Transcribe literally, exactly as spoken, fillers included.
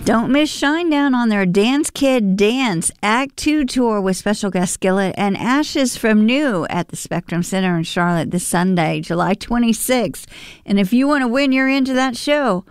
Don't miss Shinedown on their Dance Kid Dance Act two tour with special guest Skillet and Ashes from New at the Spectrum Center in Charlotte this Sunday, July twenty-sixth. And if you want to win your into that show,